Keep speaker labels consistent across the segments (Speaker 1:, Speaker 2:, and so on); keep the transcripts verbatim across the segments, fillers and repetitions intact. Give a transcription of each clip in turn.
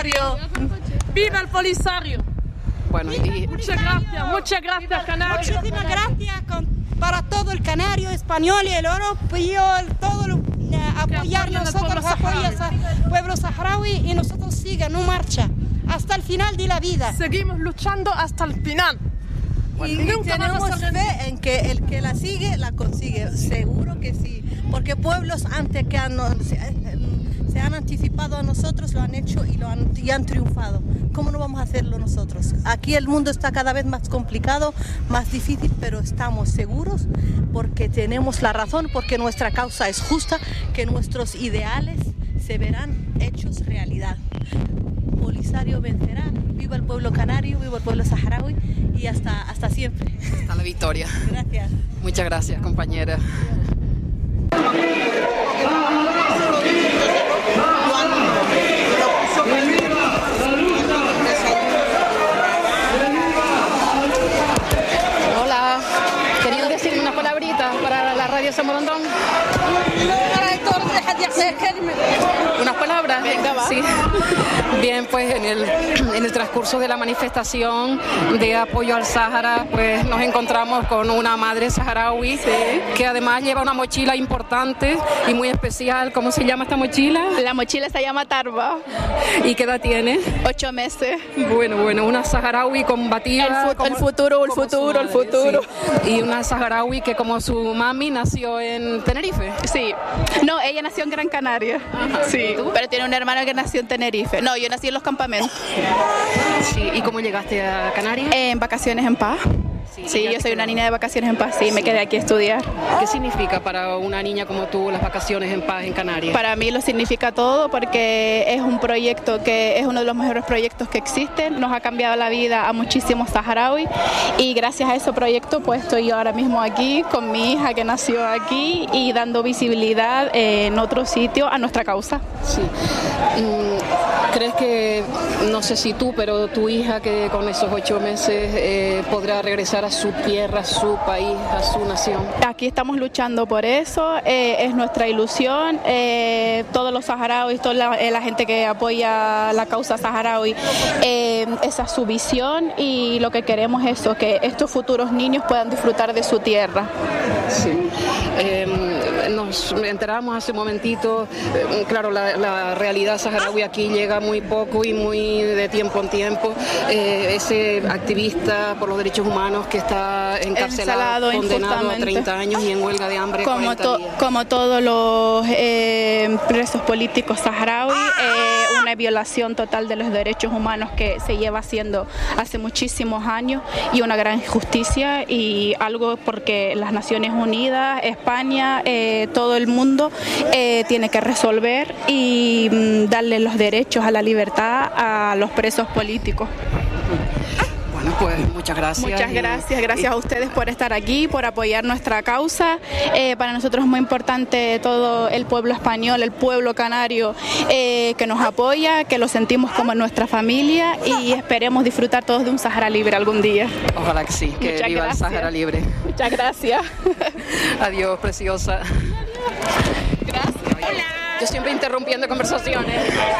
Speaker 1: Polisario.
Speaker 2: ¡Viva el Polisario!
Speaker 3: Bueno, y
Speaker 2: muchas gracias, muchas gracias, Canarios.
Speaker 4: Muchísimas gracias con, para todo el canario español y el europeo, todo lo, eh, apoyar nosotros, apoyar al pueblo saharaui y nosotros sigan, no marcha, hasta el final de la vida.
Speaker 2: Seguimos luchando hasta el final.
Speaker 1: Y, y tenemos fe en que el que la sigue, la consigue, seguro que sí, porque pueblos antes que han, se, se han anticipado a nosotros, lo han hecho y, lo han, y han triunfado. ¿Cómo no vamos a hacerlo nosotros? Aquí el mundo está cada vez más complicado, más difícil, pero estamos seguros porque tenemos la razón, porque nuestra causa es justa, que nuestros ideales se verán hechos realidad. Polisario vencerá, viva el pueblo canario, viva el pueblo saharaui y hasta, hasta siempre.
Speaker 3: Hasta la victoria.
Speaker 1: Gracias.
Speaker 3: Muchas gracias, compañera. Hola, ¿querían decir una palabrita para la radio Samorondón? ¿Unas palabras?
Speaker 5: Venga, va.
Speaker 3: Sí. Bien, pues en el, en el transcurso de la manifestación de apoyo al Sáhara, pues nos encontramos con una madre saharaui, sí, que además lleva una mochila importante y muy especial. ¿Cómo se llama esta mochila?
Speaker 5: La mochila se llama Tarba.
Speaker 3: ¿Y qué edad tiene?
Speaker 5: Ocho meses.
Speaker 3: Bueno, bueno, una saharaui combativa.
Speaker 5: El, fu
Speaker 3: como,
Speaker 5: el futuro, el futuro,
Speaker 3: madre,
Speaker 5: el futuro.
Speaker 3: Sí. Y una saharaui que como su mami nació en Tenerife.
Speaker 5: Sí. No, ella nació en Gran Canaria.
Speaker 3: Ajá.
Speaker 5: Sí, pero tiene un hermano que nació en Tenerife. No, yo nací en los campamentos.
Speaker 3: Sí. ¿Y cómo llegaste a Canarias?
Speaker 5: En vacaciones en paz.
Speaker 3: Sí,
Speaker 5: sí, yo soy una niña de vacaciones en paz, sí, sí, me quedé aquí a estudiar.
Speaker 3: ¿Qué significa para una niña como tú las vacaciones en paz en Canarias?
Speaker 5: Para mí lo significa todo porque es un proyecto que es uno de los mejores proyectos que existen, nos ha cambiado la vida a muchísimos saharauis y gracias a ese proyecto pues estoy yo ahora mismo aquí con mi hija que nació aquí y dando visibilidad en otro sitio a nuestra causa.
Speaker 3: Sí. ¿Crees que, no sé si tú, pero tu hija que con esos ocho meses eh, podrá regresar a su tierra, a su país, a su nación?
Speaker 5: Aquí estamos luchando por eso, eh, es nuestra ilusión, eh, todos los saharauis, toda la, eh, la gente que apoya la causa saharaui, eh, esa es su visión y lo que queremos es eso, que estos futuros niños puedan disfrutar de su tierra.
Speaker 3: Sí. Eh, nos enteramos hace un momentito, eh, claro, la, la realidad saharaui aquí llega muy poco y muy de tiempo en tiempo. Eh, ese activista por los derechos humanos que está encarcelado,
Speaker 5: Ensalado,
Speaker 3: condenado a treinta años y en huelga de hambre
Speaker 5: como,
Speaker 3: cuarenta
Speaker 5: to,
Speaker 3: días.
Speaker 5: Como todos los eh, presos políticos saharauis, eh, una violación total de los derechos humanos que se lleva haciendo hace muchísimos años y una gran injusticia y algo porque las Naciones Unidas, España, eh, todo el mundo eh, tiene que resolver y mm, darle los derechos a la libertad a los presos políticos.
Speaker 3: Bueno, pues muchas gracias.
Speaker 5: Muchas gracias, gracias a ustedes por estar aquí, por apoyar nuestra causa. Eh, para nosotros es muy importante todo el pueblo español, el pueblo canario eh, que nos apoya, que lo sentimos como nuestra familia y esperemos disfrutar todos de un Sahara libre algún día.
Speaker 3: Ojalá que sí, que
Speaker 5: Muchas
Speaker 3: viva
Speaker 5: gracias.
Speaker 3: el Sahara libre.
Speaker 5: Muchas gracias.
Speaker 3: Adiós, preciosa.
Speaker 5: Gracias.
Speaker 3: Hola. Yo siempre interrumpiendo conversaciones.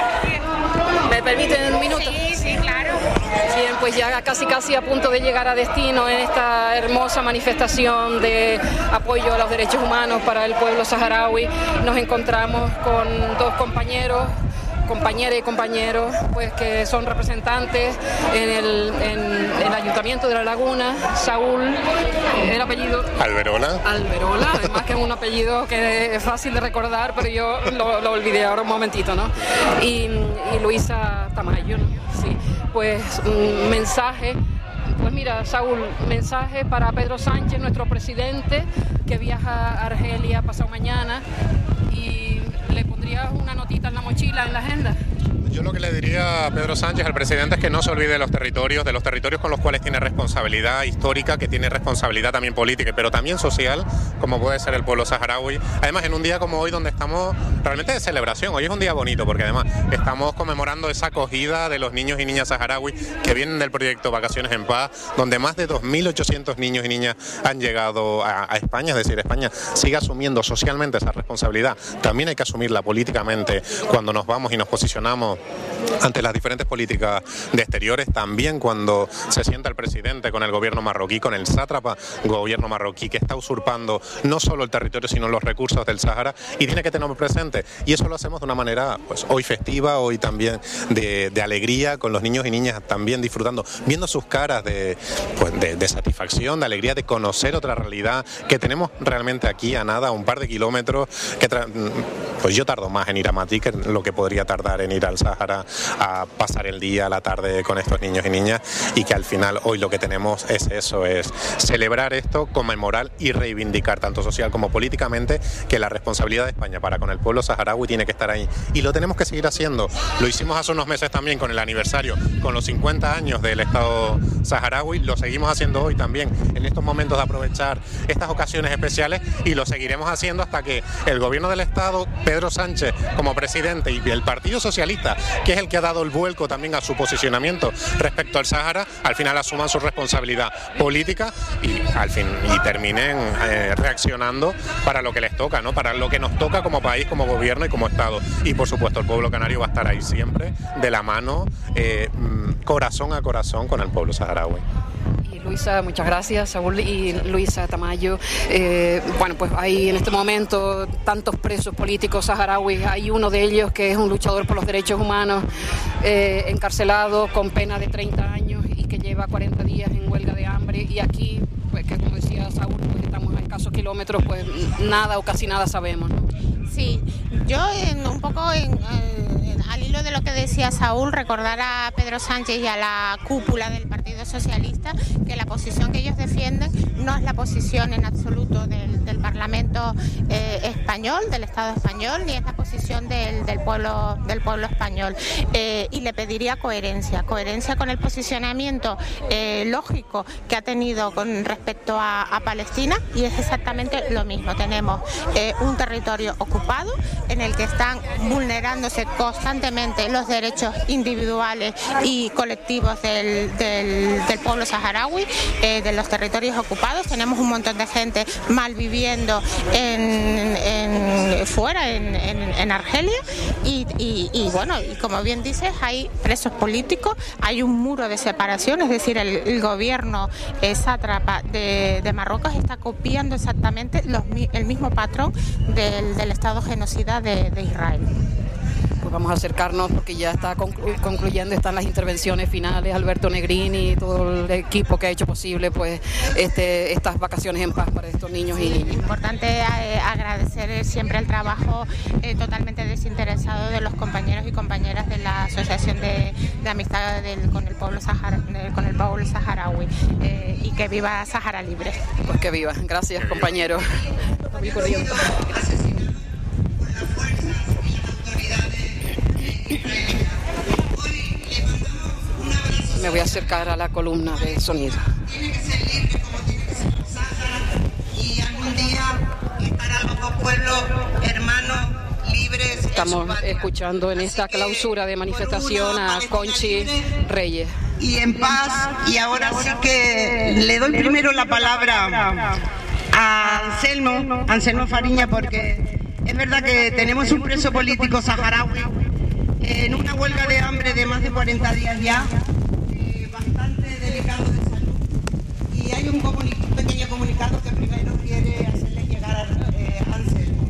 Speaker 3: ¿Me permiten un minuto?
Speaker 6: Sí, sí, claro.
Speaker 3: Bien, pues ya casi casi a punto de llegar a destino en esta hermosa manifestación de apoyo a los derechos humanos para el pueblo saharaui. Nos encontramos con dos compañeros, compañeras y compañeros, pues que son representantes en el, en el Ayuntamiento de La Laguna. Saúl, el apellido
Speaker 7: Alberola.
Speaker 3: Alberola, además que es un apellido que es fácil de recordar, pero yo lo, lo olvidé ahora un momentito, ¿no? Y, y Luisa Tamayo, ¿no? Sí, pues un mensaje. Pues mira, Saúl, mensaje para Pedro Sánchez, nuestro presidente, que viaja a Argelia pasado mañana, y le pondrías una notita en la mochila, en la agenda.
Speaker 7: Yo lo que le diría a Pedro Sánchez, al presidente, es que no se olvide de los territorios, de los territorios con los cuales tiene responsabilidad histórica, que tiene responsabilidad también política, pero también social, como puede ser el pueblo saharaui. Además, en un día como hoy, donde estamos realmente de celebración, hoy es un día bonito, porque además estamos conmemorando esa acogida de los niños y niñas saharauis que vienen del proyecto Vacaciones en Paz, donde más de dos mil ochocientos niños y niñas han llegado a, a España, es decir, España sigue asumiendo socialmente esa responsabilidad. También hay que asumirla políticamente cuando nos vamos y nos posicionamos ante las diferentes políticas de exteriores, también cuando se sienta el presidente con el gobierno marroquí, con el sátrapa gobierno marroquí que está usurpando no solo el territorio sino los recursos del Sáhara, y tiene que tenerlo presente, y eso lo hacemos de una manera pues hoy festiva, hoy también de, de alegría, con los niños y niñas también disfrutando, viendo sus caras de, pues, de, de satisfacción, de alegría, de conocer otra realidad que tenemos realmente aquí a nada, a un par de kilómetros, que pues yo tardo más en ir a Matí que lo que podría tardar en ir al Sáhara a pasar el día, la tarde con estos niños y niñas, y que al final hoy lo que tenemos es eso, es celebrar esto, conmemorar y reivindicar tanto social como políticamente que la responsabilidad de España para con el pueblo saharaui tiene que estar ahí, y lo tenemos que seguir haciendo. Lo hicimos hace unos meses también con el aniversario, con los cincuenta años del Estado saharaui, lo seguimos haciendo hoy también en estos momentos de aprovechar estas ocasiones especiales, y lo seguiremos haciendo hasta que el gobierno del Estado, Pedro Sánchez como presidente, y el Partido Socialista, que es el que ha dado el vuelco también a su posicionamiento respecto al Sáhara, al final asuman su responsabilidad política y al fin y terminen eh, reaccionando para lo que les toca, ¿no? Para lo que nos toca como país, como gobierno y como Estado. Y por supuesto el pueblo canario va a estar ahí siempre de la mano, eh, corazón a corazón con el pueblo saharaui.
Speaker 3: Luisa, muchas gracias, Saúl y Luisa Tamayo. Eh, bueno, pues hay en este momento tantos presos políticos saharauis. Hay uno de ellos que es un luchador por los derechos humanos, eh, encarcelado con pena de treinta años y que lleva cuarenta días en huelga de hambre. Y aquí, pues que como decía Saúl, pues estamos a escasos kilómetros, pues nada o casi nada sabemos, ¿no?
Speaker 6: Sí, yo en, un poco en, en, al hilo de lo que decía Saúl, recordar a Pedro Sánchez y a la cúpula del Partido Socialista que la posición que ellos defienden no es la posición en absoluto del, del Parlamento eh, español, del Estado español, ni es la posición del, del, pueblo, del pueblo español. Eh, y le pediría coherencia, coherencia con el posicionamiento eh, lógico que ha tenido con respecto a, a Palestina, y es exactamente lo mismo. Tenemos eh, un territorio ocupado en el que están vulnerándose constantemente los derechos individuales y colectivos del, del, del pueblo saharaui, eh, de los territorios ocupados. Tenemos un montón de gente mal viviendo en, en, fuera, en, en, en Argelia, y, y, y bueno, y como bien dices, hay presos políticos, hay un muro de separación, es decir, el, el gobierno eh, sátrapa de, de Marruecos está copiando exactamente los, el mismo patrón del, del Estado genocida de, de Israel.
Speaker 3: Pues vamos a acercarnos porque ya está conclu- concluyendo, están las intervenciones finales, Alberto Negrini y todo el equipo que ha hecho posible pues este, estas vacaciones en paz para estos niños y niñas.
Speaker 6: Importante eh, agradecer siempre el trabajo eh, totalmente desinteresado de los compañeros y compañeras de la Asociación de, de Amistad del, con, el pueblo Sahara, con el pueblo saharaui, eh, y que viva Sahara Libre.
Speaker 3: Pues que viva, gracias compañeros. Me voy a acercar a la columna de sonido.
Speaker 8: Tiene que ser libre como tiene que ser Sáhara, y algún día estarán los dos pueblos hermanos libres.
Speaker 3: Estamos escuchando en esta clausura de manifestación a Conchi Reyes.
Speaker 8: Y en paz, y ahora sí que le doy primero la palabra a Anselmo, Anselmo Fariña, porque es verdad que tenemos un preso político saharaui en una huelga de hambre de más de cuarenta días ya, eh, bastante delicado de salud, y hay un, comuni- un pequeño comunicado que primero quiere hacerle llegar a eh, Anselmo.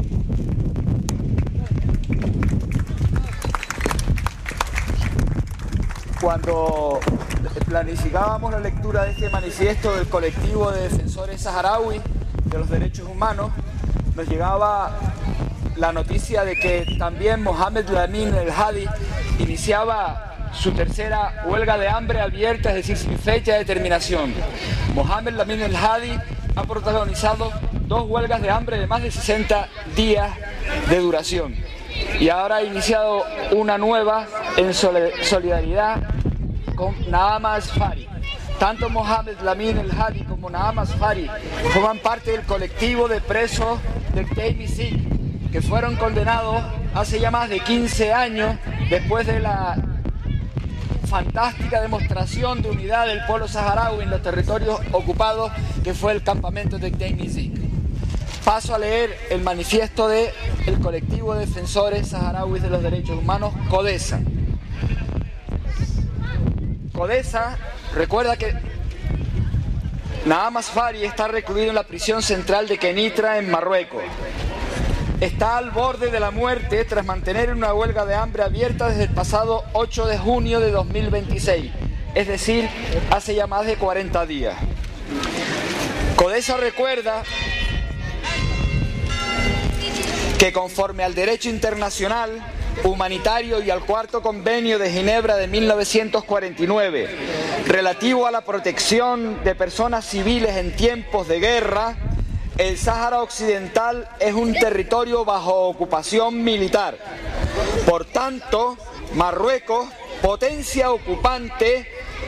Speaker 9: Cuando planificábamos la lectura de este manifiesto del colectivo de defensores saharaui de los derechos humanos, nos llegaba la noticia de que también Mohamed Lamin El Hadi iniciaba su tercera huelga de hambre abierta, es decir, sin fecha de terminación. Mohamed Lamin El Hadi ha protagonizado dos huelgas de hambre de más de sesenta días de duración, y ahora ha iniciado una nueva en solidaridad con Naama Asfari. Tanto Mohamed Lamin El Hadi como Naama Asfari forman parte del colectivo de presos de Kteim Izik, que fueron condenados hace ya más de quince años después de la fantástica demostración de unidad del pueblo saharaui en los territorios ocupados, que fue el campamento de Kteim Izik. Paso a leer el manifiesto del colectivo de defensores saharauis de los derechos humanos, CODESA. Codesa recuerda que Naam Asfari está recluido en la prisión central de Kenitra en Marruecos. Está al borde de la muerte tras mantener una huelga de hambre abierta desde el pasado ocho de junio de dos mil veintiséis, es decir, hace ya más de cuarenta días. Codesa recuerda que conforme al derecho internacional humanitario y al cuarto convenio de Ginebra de mil novecientos cuarenta y nueve, relativo a la protección de personas civiles en tiempos de guerra, el Sáhara Occidental es un territorio bajo ocupación militar. Por tanto, Marruecos, potencia ocupante,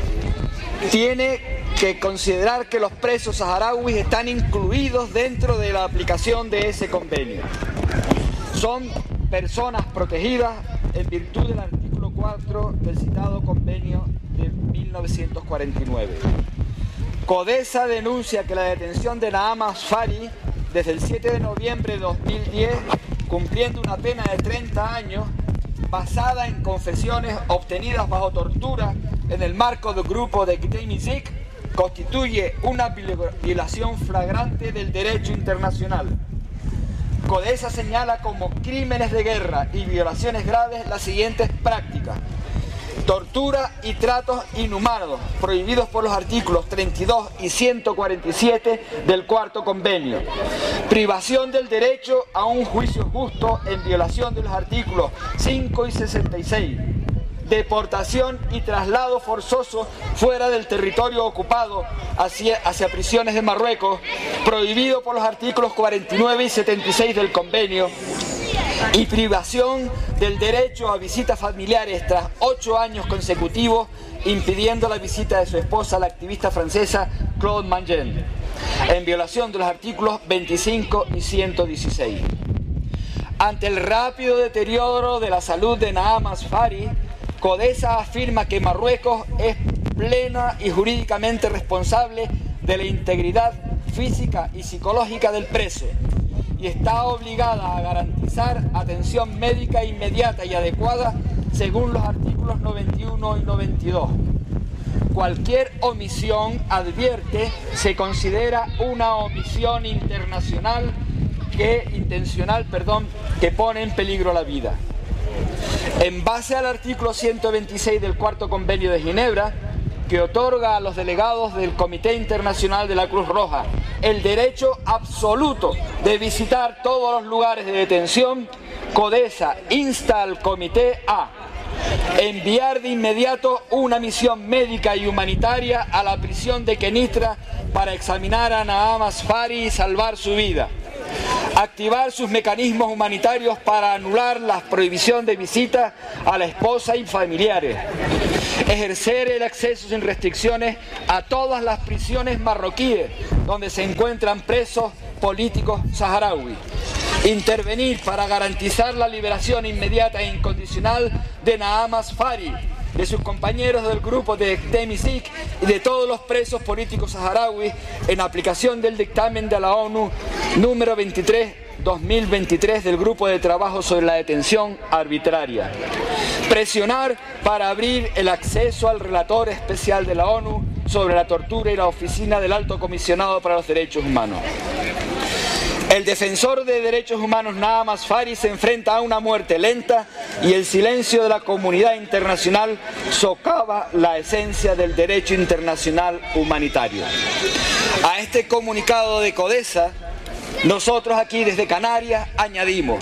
Speaker 9: tiene que considerar que los presos saharauis están incluidos dentro de la aplicación de ese convenio. Son personas protegidas en virtud del artículo cuatro del citado convenio de mil novecientos cuarenta y nueve. Codesa denuncia que la detención de Naam Asfari desde el siete de noviembre de dos mil diez, cumpliendo una pena de treinta años, basada en confesiones obtenidas bajo tortura en el marco del grupo de Gdeim-Izik, constituye una violación flagrante del derecho internacional. Codesa señala como crímenes de guerra y violaciones graves las siguientes prácticas: tortura y tratos inhumanos, prohibidos por los artículos treinta y dos y ciento cuarenta y siete del cuarto convenio. Privación del derecho a un juicio justo en violación de los artículos cinco y sesenta y seis. Deportación y traslado forzoso fuera del territorio ocupado hacia, hacia prisiones de Marruecos, prohibido por los artículos cuarenta y nueve y setenta y seis del convenio. Y privación del derecho a visitas familiares tras ocho años consecutivos, impidiendo la visita de su esposa, la activista francesa Claude Mangen, en violación de los artículos veinticinco y ciento dieciséis. Ante el rápido deterioro de la salud de Naam Asfari, Codesa afirma que Marruecos es plena y jurídicamente responsable de la integridad física y psicológica del preso y está obligada a garantizar atención médica inmediata y adecuada según los artículos noventa y uno y noventa y dos. Cualquier omisión, advierte, se considera una omisión internacional que, intencional, perdón, que pone en peligro la vida. En base al artículo ciento veintiséis del cuarto convenio de Ginebra, que otorga a los delegados del Comité Internacional de la Cruz Roja el derecho absoluto de visitar todos los lugares de detención, Codesa insta al Comité a enviar de inmediato una misión médica y humanitaria a la prisión de Kenitra para examinar a Naam Asfari y salvar su vida. Activar sus mecanismos humanitarios para anular la prohibición de visita a la esposa y familiares. Ejercer el acceso sin restricciones a todas las prisiones marroquíes donde se encuentran presos políticos saharauis. Intervenir para garantizar la liberación inmediata e incondicional de Naam Asfari, de sus compañeros del grupo de Gdeim-Izik y de todos los presos políticos saharauis en aplicación del dictamen de la ONU número veintitrés dos mil veintitrés del Grupo de Trabajo sobre la Detención Arbitraria. Presionar para abrir el acceso al relator especial de la ONU sobre la tortura y la oficina del Alto Comisionado para los Derechos Humanos. El defensor de derechos humanos Naam Asfari se enfrenta a una muerte lenta y el silencio de la comunidad internacional socava la esencia del derecho internacional humanitario. A este comunicado de Codesa, nosotros aquí desde Canarias añadimos: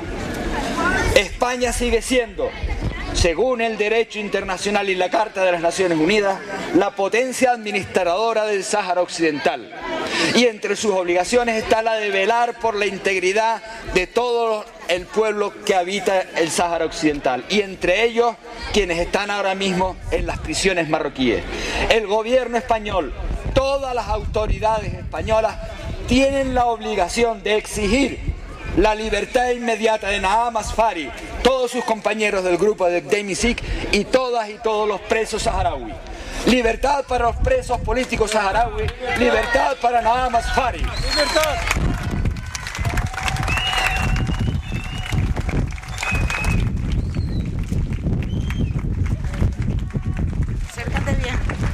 Speaker 9: España sigue siendo, según el derecho internacional y la Carta de las Naciones Unidas, la potencia administradora del Sáhara Occidental. Y entre sus obligaciones está la de velar por la integridad de todo el pueblo que habita el Sáhara Occidental, y entre ellos quienes están ahora mismo en las prisiones marroquíes. El gobierno español, todas las autoridades españolas tienen la obligación de exigir la libertad inmediata de Naam Asfari, todos sus compañeros del grupo de Gdeim-Izik y todas y todos los presos saharauis. Libertad para los presos políticos saharauis, libertad para Naam Asfari. ¡Libertad!
Speaker 6: Acércate bien.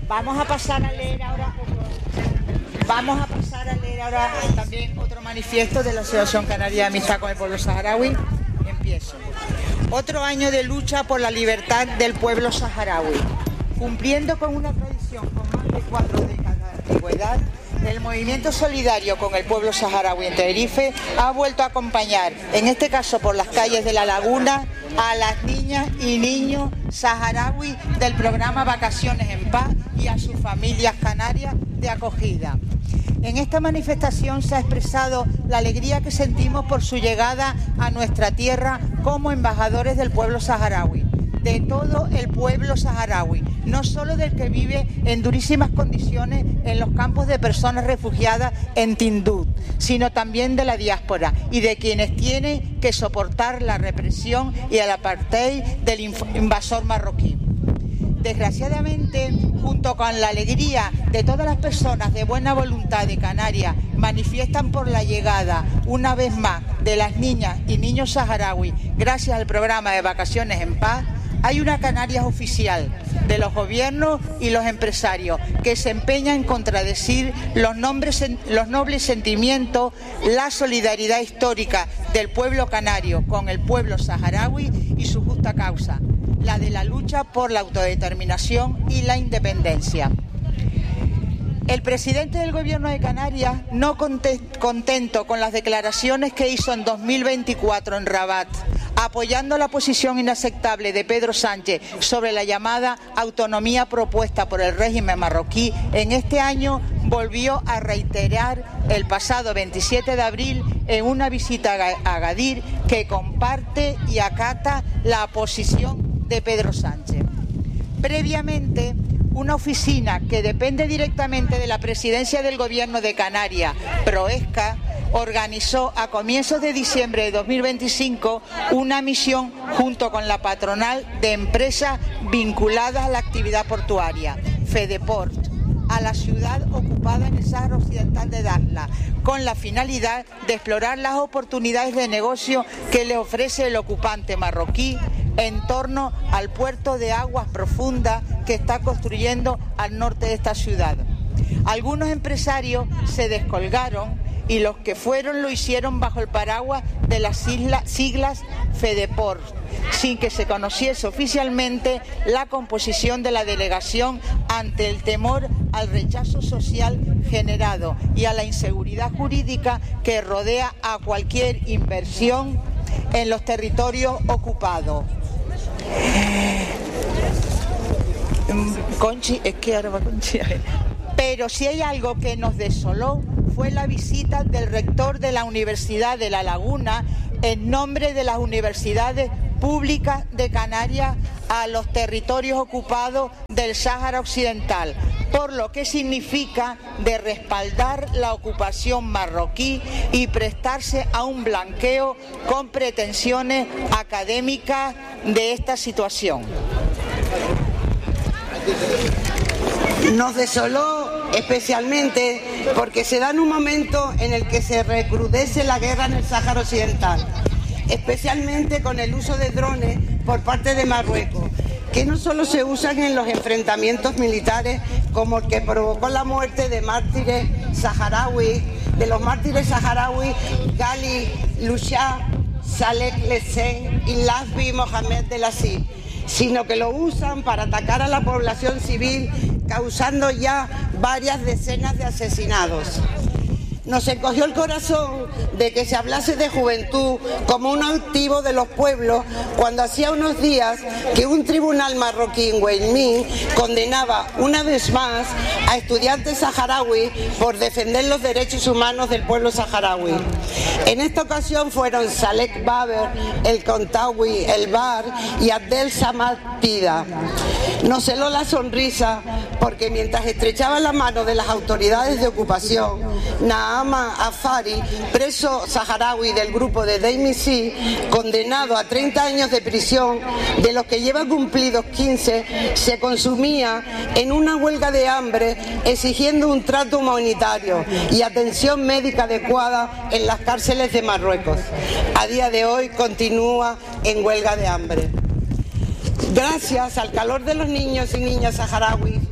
Speaker 10: Vamos a pasar a leer ahora Vamos a pasar a leer ahora también otro manifiesto de la Asociación Canaria de Amistad con el Pueblo Saharaui. Empiezo. Otro año de lucha por la libertad del pueblo saharaui. Cumpliendo con una tradición con más de cuatro décadas de antigüedad, el movimiento solidario con el pueblo saharaui en Tenerife ha vuelto a acompañar, en este caso por las calles de La Laguna, a las niñas y niños saharauis del programa Vacaciones en Paz y a sus familias canarias de acogida. En esta manifestación se ha expresado la alegría que sentimos por su llegada a nuestra tierra como embajadores del pueblo saharaui, de todo el pueblo saharaui, no solo del que vive en durísimas condiciones en los campos de personas refugiadas en Tinduf, sino también de la diáspora y de quienes tienen que soportar la represión y el apartheid del invasor marroquí. Desgraciadamente, junto con la alegría de todas las personas de buena voluntad de Canarias, manifiestan por la llegada, una vez más, de las niñas y niños saharauis, gracias al programa de Vacaciones en Paz. Hay una Canarias oficial de los gobiernos y los empresarios que se empeñan en contradecir los, nombres, los nobles sentimientos, la solidaridad histórica del pueblo canario con el pueblo saharaui y su justa causa, la de la lucha por la autodeterminación y la independencia. El presidente del Gobierno de Canarias, no contento con las declaraciones que hizo en dos mil veinticuatro en Rabat, apoyando la posición inaceptable de Pedro Sánchez sobre la llamada autonomía propuesta por el régimen marroquí, en este año volvió a reiterar el pasado veintisiete de abril en una visita a Agadir que comparte y acata la posición de Pedro Sánchez. Previamente, una oficina que depende directamente de la presidencia del Gobierno de Canarias, Proesca, organizó a comienzos de diciembre de dos mil veinticinco una misión junto con la patronal de empresas vinculadas a la actividad portuaria, Fedeport, a la ciudad ocupada en el Sáhara Occidental de Dakhla, con la finalidad de explorar las oportunidades de negocio que le ofrece el ocupante marroquí en torno al puerto de aguas profundas que está construyendo al norte de esta ciudad. Algunos empresarios se descolgaron y los que fueron lo hicieron bajo el paraguas de las siglas Fedeport, sin que se conociese oficialmente la composición de la delegación ante el temor al rechazo social generado y a la inseguridad jurídica que rodea a cualquier inversión en los territorios ocupados. Conchi, es que ahora va Conchi. Pero si hay algo que nos desoló fue la visita del rector de la Universidad de La Laguna en nombre de las universidades públicas de Canarias a los territorios ocupados del Sáhara Occidental, por lo que significa de respaldar la ocupación marroquí y prestarse a un blanqueo con pretensiones académicas de esta situación.
Speaker 8: Nos desoló especialmente porque se da en un momento en el que se recrudece la guerra en el Sáhara Occidental, especialmente con el uso de drones por parte de Marruecos, que no solo se usan en los enfrentamientos militares como el que provocó la muerte de mártires saharauis, de los mártires saharauis Ghali Lusha, Saleh Lesen y Lasbi Mohamed de Lassi, sino que lo usan para atacar a la población civil, causando ya varias decenas de asesinados. Nos encogió el corazón de que se hablase de juventud como un activo de los pueblos cuando hacía unos días que un tribunal marroquí en Guaymín condenaba una vez más a estudiantes saharauis por defender los derechos humanos del pueblo saharaui. En esta ocasión fueron Salek Baber, el Kontawi, el Bar y Abdel Samad Pida. Nos heló la sonrisa porque mientras estrechaban la mano de las autoridades de ocupación, Naama Afari, preso saharaui del grupo de Deimisi, condenado a treinta años de prisión, de los que lleva cumplidos quince, se consumía en una huelga de hambre exigiendo un trato humanitario y atención médica adecuada en las cárceles de Marruecos. A día de hoy continúa en huelga de hambre. Gracias al calor de los niños y niñas saharauis,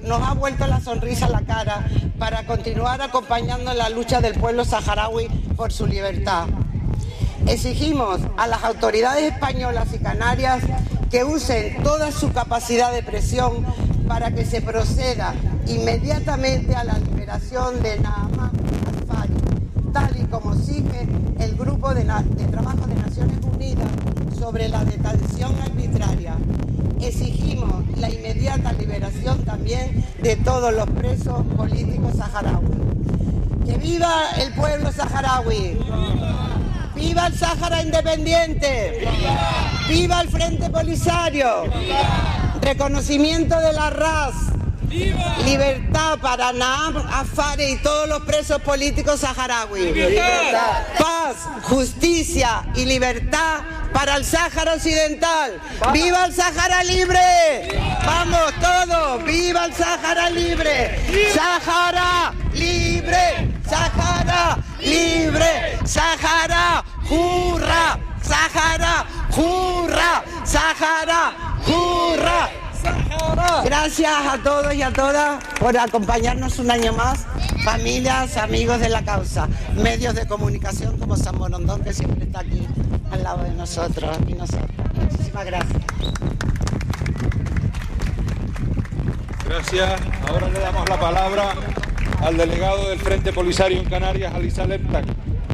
Speaker 8: nos ha vuelto la sonrisa a la cara para continuar acompañando la lucha del pueblo saharaui por su libertad. Exigimos a las autoridades españolas y canarias que usen toda su capacidad de presión para que se proceda inmediatamente a la liberación de Naama Al-Fari, tal y como exige el Grupo de, de Trabajo de Naciones Unidas sobre la detención arbitraria. Exigimos la inmediata liberación también de todos los presos políticos saharauis. ¡Que viva el pueblo saharaui! ¡Viva el Sáhara independiente! ¡Viva el Frente Polisario! Reconocimiento de la R A S. Libertad para Naam Al-Fari y todos los presos políticos saharauis. Paz, justicia y libertad para el Sáhara Occidental. ¡Viva el Sáhara libre! ¡Vamos todos! ¡Viva el Sáhara libre! ¡Sáhara libre! ¡Sáhara libre! ¡Sáhara! ¡Hurra! ¡Sáhara! ¡Hurra! ¡Sáhara! ¡Hurra! Gracias a todos y a todas por acompañarnos un año más, familias, amigos de la causa, medios de comunicación como San Borondón, que siempre está aquí al lado de nosotros y nosotras. Muchísimas gracias.
Speaker 11: Gracias. Ahora le damos la palabra al delegado del Frente Polisario en Canarias, Ali Salem Taki.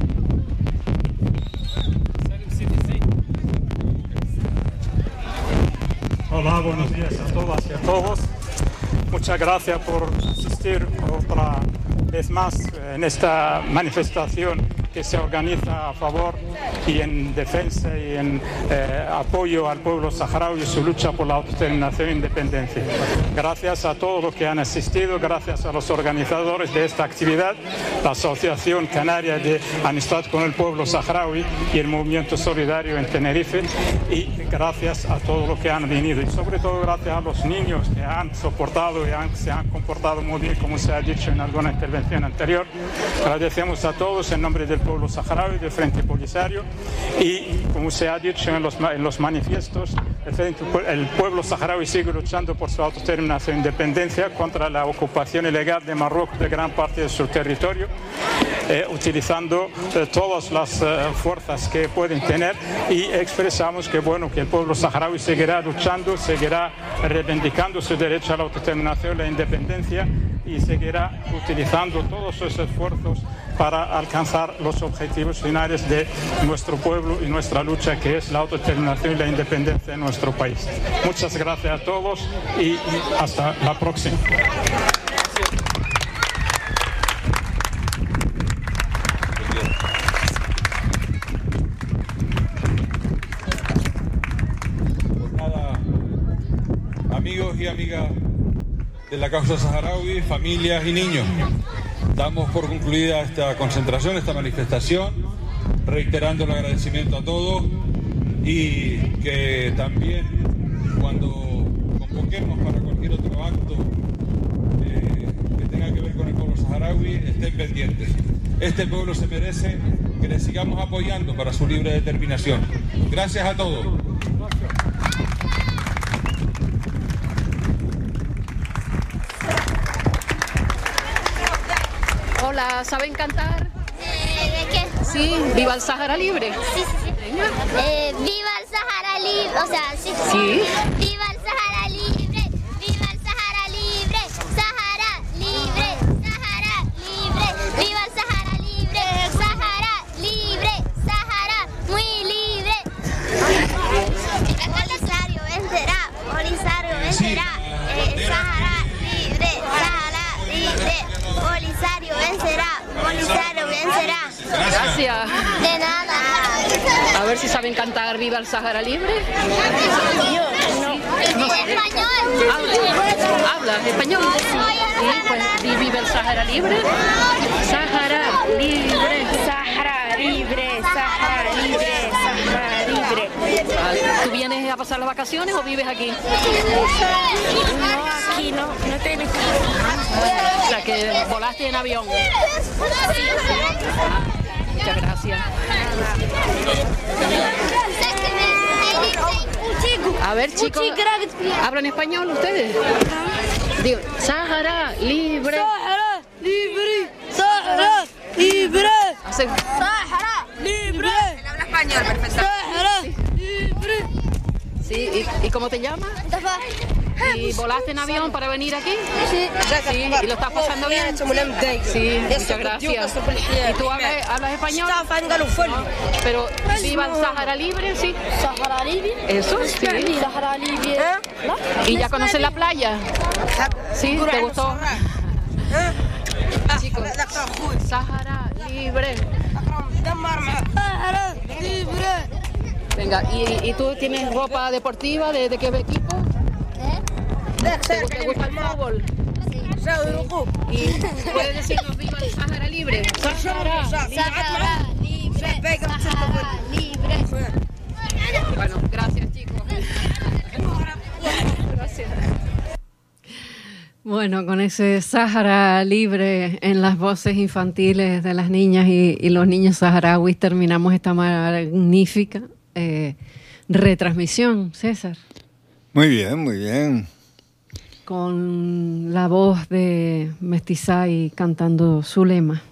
Speaker 12: Hola, buenos días a todas y a todos. Muchas gracias por asistir otra vez más en esta manifestación que se organiza a favor y en defensa y en eh, apoyo al pueblo saharaui y su lucha por la autodeterminación e independencia. Gracias a todos los que han asistido, gracias a los organizadores de esta actividad, la Asociación Canaria de Amistad con el Pueblo Saharaui y el Movimiento Solidario en Tenerife, y gracias a todos los que han venido y sobre todo gracias a los niños que han soportado y han, se han comportado muy bien, como se ha dicho en alguna intervención anterior. Agradecemos a todos en nombre del pueblo saharaui, del Frente Polisario, y como se ha dicho en los, en los manifiestos, el, Frente, el pueblo saharaui sigue luchando por su autodeterminación e independencia contra la ocupación ilegal de Marruecos de gran parte de su territorio, eh, utilizando eh, todas las eh, fuerzas que pueden tener, y expresamos que bueno que el pueblo saharaui seguirá luchando, seguirá reivindicando su derecho a la autodeterminación y la independencia, y seguirá utilizando todos sus esfuerzos para alcanzar los objetivos finales de nuestro pueblo y nuestra lucha, que es la autodeterminación y la independencia de nuestro país. Muchas gracias a todos y hasta la próxima.
Speaker 11: Pues nada, amigos y amigas de la causa saharaui, familias y niños, damos por concluida esta concentración, esta manifestación, reiterando el agradecimiento a todos, y que también cuando convoquemos para cualquier otro acto eh, que tenga que ver con el pueblo saharaui, estén pendientes. Este pueblo se merece que le sigamos apoyando para su libre determinación. Gracias a todos.
Speaker 3: Hola, ¿saben cantar?
Speaker 13: Eh, ¿De qué?
Speaker 3: Sí, ¡viva el Sáhara libre!
Speaker 13: Sí, sí, sí. Eh, ¡Viva el Sáhara libre! O sea, sí.
Speaker 3: Sí.
Speaker 13: ¡Viva el Sáhara libre! ¡Viva el Sáhara libre! ¡Sáhara libre! ¡Sáhara libre! ¡Viva el Sáhara libre! ¡Sáhara libre! ¡Sáhara muy libre! Polisario vencerá, Polisario vencerá. Eh, Sáhara libre, Sáhara libre. Polisario vencerá, Polisario vencerá.
Speaker 3: Gracias.
Speaker 13: De nada.
Speaker 3: A ver si saben cantar ¡viva el Sáhara libre!
Speaker 13: Yo no.
Speaker 3: No.
Speaker 13: Español.
Speaker 3: ¿Habla, ¿Habla español? Sí, pues ¡viva el Sáhara libre! ¡Sáhara libre!
Speaker 14: ¡Sáhara libre! ¡Sáhara libre! ¡Sáhara libre!
Speaker 3: ¿Tú vienes a pasar las vacaciones o vives aquí?
Speaker 14: No, aquí no, no tengo.
Speaker 3: O sea, que volaste en avión. Muchas gracias. A ver, chicos, ¿hablan español ustedes? Digo, Sahara libre.
Speaker 15: Sahara libre. Sahara libre.
Speaker 3: Hace...
Speaker 15: Sahara libre.
Speaker 16: Él habla español, perfecto.
Speaker 15: Sahara libre.
Speaker 3: Sí, ¿y, ¿y cómo te llamas? ¿Y volaste en avión para venir aquí?
Speaker 15: Sí.
Speaker 3: Sí, ¿y lo estás pasando bien? Sí, muchas gracias. ¿Y tú hablas, hablas español? No, pero viva el Sahara libre, sí.
Speaker 15: Sahara libre.
Speaker 3: Eso, sí.
Speaker 15: Sahara libre.
Speaker 3: ¿Y ya conoces la playa? Sí, ¿te gustó? Chicos, Sahara libre.
Speaker 15: Sahara libre.
Speaker 3: Venga, ¿y, y tú tienes ropa deportiva? ¿De, de qué equipo? ¿Te, ¿Te gusta el fútbol?
Speaker 15: Sí.
Speaker 3: ¿Y puedes decirnos viva el Sahara libre?
Speaker 15: Sahara, Sahara libre. Sahara libre.
Speaker 3: Bueno, gracias, chicos. Gracias.
Speaker 17: Bueno, con ese Sahara libre en las voces infantiles de las niñas y, y los niños saharauis terminamos esta magnífica eh, retransmisión, César.
Speaker 18: Muy bien, muy bien.
Speaker 17: Con la voz de Mestizay cantando su lema.